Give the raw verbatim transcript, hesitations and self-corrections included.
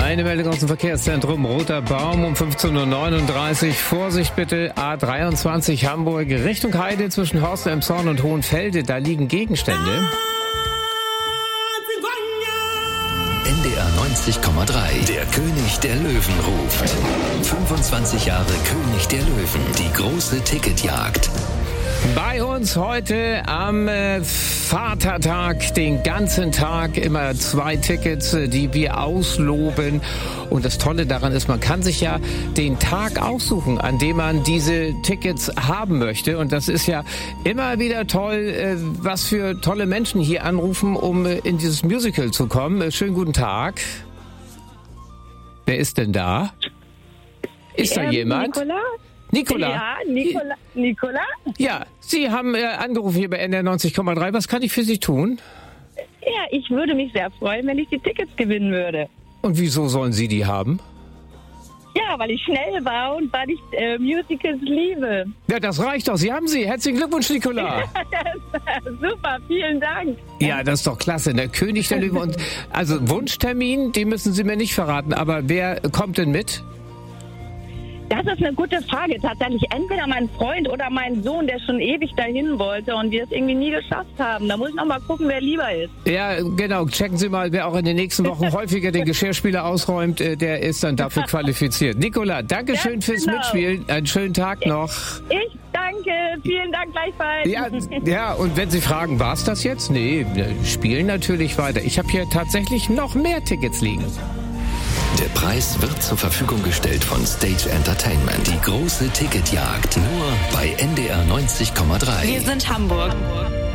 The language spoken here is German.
Eine Meldung aus dem Verkehrszentrum. Roter Baum um fünfzehn Uhr neununddreißig. Vorsicht bitte, A dreiundzwanzig Hamburg Richtung Heide zwischen Horst Elmshorn und Hohenfelde. Da liegen Gegenstände. N D R neunzig Komma drei. Der König der Löwen ruft. fünfundzwanzig Jahre König der Löwen. Die große Ticketjagd. Bei uns heute am äh, Vatertag, den ganzen Tag, immer zwei Tickets, äh, die wir ausloben. Und das Tolle daran ist, man kann sich ja den Tag aussuchen, an dem man diese Tickets haben möchte. Und das ist ja immer wieder toll, äh, was für tolle Menschen hier anrufen, um äh, in dieses Musical zu kommen. Äh, schönen guten Tag. Wer ist denn da? Ist da ähm, jemand? Nicola? Nicola. Ja, Nicola. Nicola? Ja, Sie haben äh, angerufen hier bei N D R neunzig Komma drei. Was kann ich für Sie tun? Ja, ich würde mich sehr freuen, wenn ich die Tickets gewinnen würde. Und wieso sollen Sie die haben? Ja, weil ich schnell war und weil ich äh, Musicals liebe. Ja, das reicht doch. Sie haben sie. Herzlichen Glückwunsch, Nicola. Super, vielen Dank. Ja, das ist doch klasse. Der König der Löwen. Und also Wunschtermin, den müssen Sie mir nicht verraten. Aber wer kommt denn mit? Das ist eine gute Frage. Tatsächlich entweder mein Freund oder mein Sohn, der schon ewig dahin wollte und wir es irgendwie nie geschafft haben. Da muss ich noch mal gucken, wer lieber ist. Ja, genau. Checken Sie mal, wer auch in den nächsten Wochen häufiger den Geschirrspüler ausräumt, der ist dann dafür qualifiziert. Nicola, danke schön fürs genau. Mitspielen. Einen schönen Tag noch. Ich danke. Vielen Dank gleichfalls. Ja, ja, und wenn Sie fragen, war's das jetzt? Nee, wir spielen natürlich weiter. Ich habe hier tatsächlich noch mehr Tickets liegen. Der Preis wird zur Verfügung gestellt von Stage Entertainment. Die große Ticketjagd nur bei N D R neunzig Komma drei. Wir sind Hamburg.